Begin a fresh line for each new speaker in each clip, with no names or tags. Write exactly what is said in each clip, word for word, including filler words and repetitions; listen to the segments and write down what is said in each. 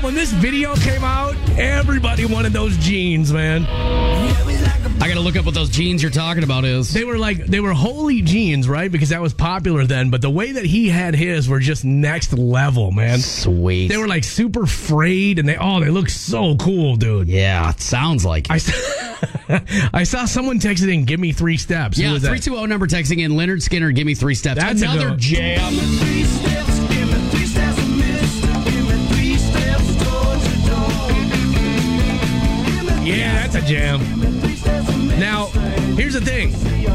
when this video came out, everybody wanted those jeans, man.
I got to look up what those jeans you're talking about is.
They were like, they were holy jeans, right? Because that was popular then. But the way that he had his were just next level, man.
Sweet.
They were like super frayed and they, oh, they look so cool, dude.
Yeah, it sounds like it.
I saw, I saw someone text it in, give me three steps.
Yeah, three two zero number texting in, Leonard Skinner, give me three steps.
That's
another jam.
Yeah, that's a jam. Now, here's the thing.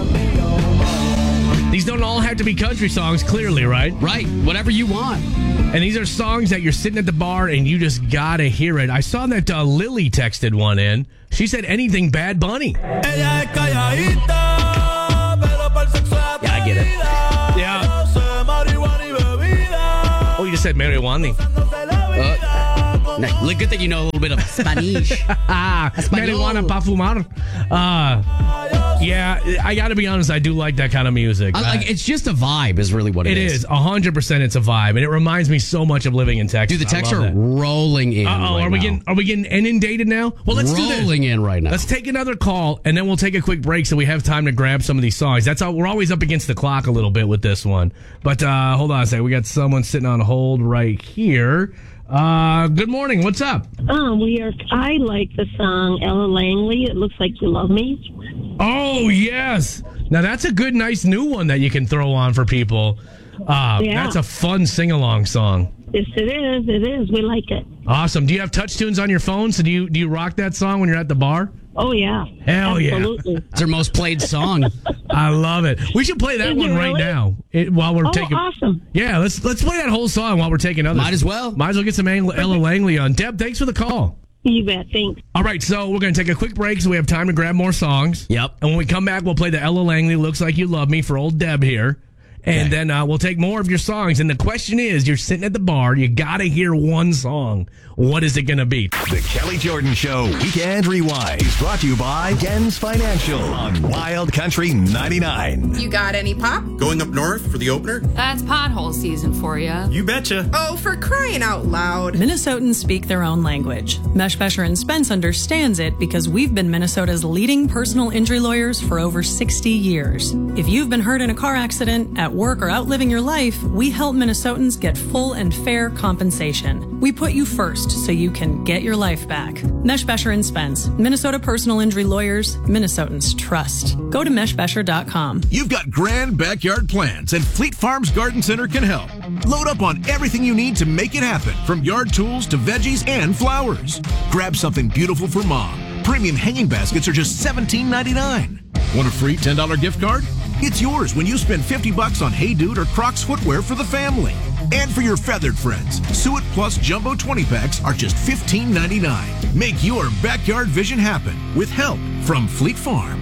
These don't all have to be country songs, clearly, right?
Right, whatever you want.
And these are songs that you're sitting at the bar and you just gotta hear it. I saw that uh, Lily texted one in. She said anything Bad Bunny.
Yeah, I get it.
Yeah. Oh, you just said marijuana.
Uh, no, good that you know a little bit of Spanish.
Ah, marijuana pa fumar. Uh, yeah, I got to be honest. I do like that kind of music.
I like it's just a vibe, is really what it,
it
is.
It is a hundred percent. It's a vibe, and it reminds me so much of living in Texas.
Dude, the texts are rolling in.
Uh oh,
right
are we
now.
getting are we getting inundated now? Well, let's
rolling
do this.
Rolling in right now.
Let's take another call, and then we'll take a quick break so we have time to grab some of these songs. That's how we're always up against the clock a little bit with this one. But uh, hold on a second. We got someone sitting on hold right here. Uh, good morning. What's up?
Oh, we are. I like the song Ella Langley. It looks like you love me.
Oh yes. Now that's a good, nice new one that you can throw on for people. Uh,
Yeah.
That's a fun sing along song.
Yes, it is. It is. We like it.
Awesome. Do you have touch tunes on your phone? So do you do you rock that song when you're at the bar?
Oh yeah.
Hell
Absolutely.
yeah.
It's our most played song.
I love it. We should play that
Is
one
it
right
really?
now it, while we're
Oh,
taking.
awesome.
Yeah, let's let's play that whole song while we're taking others.
Might as well.
Might as well get some Ella Langley on. Deb, thanks for the call.
You bet. Thanks.
All right, so we're going to take a quick break so we have time to grab more songs.
Yep.
And when we come back, we'll play the Ella Langley Looks Like You Love Me for old Deb here. And
Okay.
then uh, we'll take more of your songs. And the question is, you're sitting at the bar, you got to hear one song. What is it going to be?
The Kelly Jordan Show Weekend Rewind is brought to you by Gens Financial on Wild Country ninety-nine.
You got any pop?
Going up north for the opener?
That's pothole season for you.
You betcha.
Oh, for crying out loud.
Minnesotans speak their own language. Mesh Besher and Spence understands it because we've been Minnesota's leading personal injury lawyers for over sixty years. If you've been hurt in a car accident, at work, or out living your life, we help Minnesotans get full and fair compensation. We put you first so you can get your life back. Mesh Besher and Spence, Minnesota personal injury lawyers, Minnesotans trust. Go to mesh besher dot com.
You've got grand backyard plans, and Fleet Farms Garden Center can help. Load up on everything you need to make it happen, from yard tools to veggies and flowers. Grab something beautiful for mom. Premium hanging baskets are just seventeen ninety-nine. Want a free ten dollars gift card? It's yours when you spend fifty bucks on Hey Dude or Crocs footwear for the family. And for your feathered friends, Suet Plus Jumbo twenty packs are just fifteen ninety-nine. Make your backyard vision happen with help from Fleet Farm.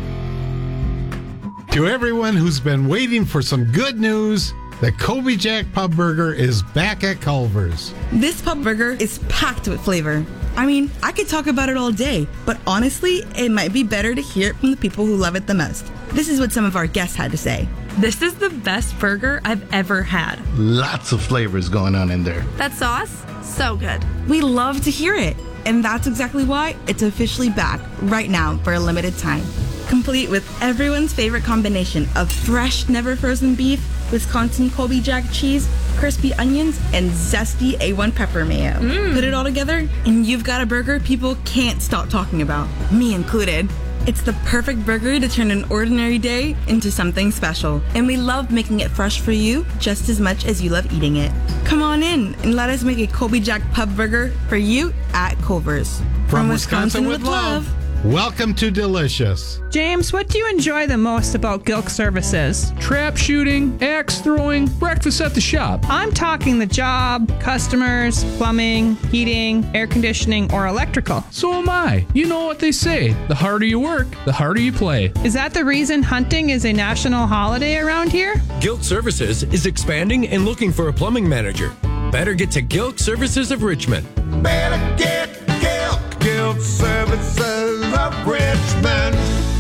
To everyone who's been waiting for some good news, the Kobe Jack Pub Burger is back at Culver's.
This pub burger is packed with flavor. I mean, I could talk about it all day, but honestly, it might be better to hear it from the people who love it the most. This is what some of our guests had to say.
This is the best burger I've ever had.
Lots of flavors going on in there.
That sauce, so good.
We love to hear it, and that's exactly why it's officially back right now for a limited time. Complete with everyone's favorite combination of fresh, never frozen beef, Wisconsin Kobe Jack cheese, crispy onions, and zesty A one pepper mayo.
Mm.
Put it all together, and you've got a burger people can't stop talking about, me included. It's the perfect burger to turn an ordinary day into something special. And we love making it fresh for you just as much as you love eating it. Come on in and let us make a Kobe Jack Pub Burger for you at Culver's.
From, From Wisconsin, Wisconsin with love. love. Welcome to Delicious.
James, what do you enjoy the most about Gilk Services?
Trap shooting, axe throwing, breakfast at the shop.
I'm talking the job, customers, plumbing, heating, air conditioning, or electrical.
So am I. You know what they say. The harder you work, the harder you play.
Is that the reason hunting is a national holiday around here?
Gilk Services is expanding and looking for a plumbing manager. Better get to Gilk Services of Richmond.
Better get Gilk. Gilk Services of Richmond.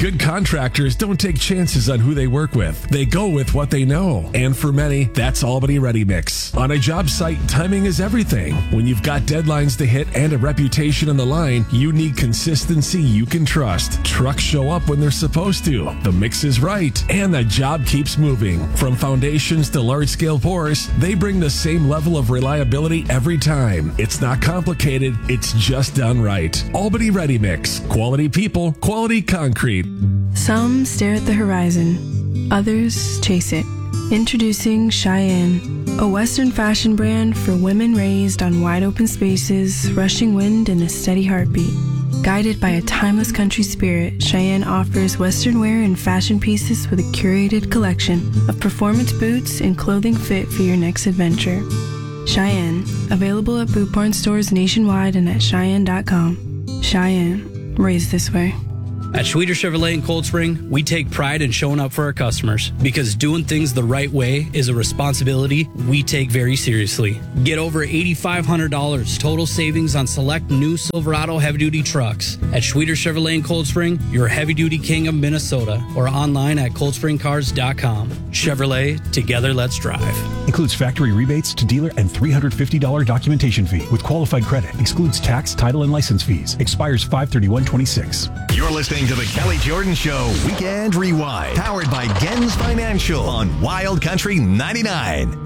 Good contractors don't take chances on who they work with. They go with what they know. And for many, that's Albany Ready Mix. On a job site, timing is everything. When you've got deadlines to hit and a reputation on the line, you need consistency you can trust. Trucks show up when they're supposed to. The mix is right, and the job keeps moving. From foundations to large-scale pours, they bring the same level of reliability every time. It's not complicated, it's just done right. Albany Ready Mix. Quality people, quality concrete.
Some stare at the horizon, others chase it. Introducing Cheyenne, a Western fashion brand for women raised on wide open spaces, rushing wind, and a steady heartbeat. Guided by a timeless country spirit, Cheyenne offers Western wear and fashion pieces with a curated collection of performance boots and clothing fit for your next adventure. Cheyenne, available at Boot Barn stores nationwide and at Cheyenne dot com. Cheyenne, raised this way.
At Schweeder Chevrolet in Cold Spring, we take pride in showing up for our customers because doing things the right way is a responsibility we take very seriously. Get over eight thousand five hundred dollars total savings on select new Silverado heavy-duty trucks. At Schweeder Chevrolet in Cold Spring, your heavy-duty king of Minnesota, or online at cold spring cars dot com. Chevrolet, together let's drive.
Includes factory rebates to dealer and three hundred fifty dollars documentation fee with qualified credit. Excludes tax, title, and license fees. Expires five thirty-one twenty-six.
You're listening to the Kelly Jordan Show Weekend Rewind, powered by Gens Financial on Wild Country ninety-nine.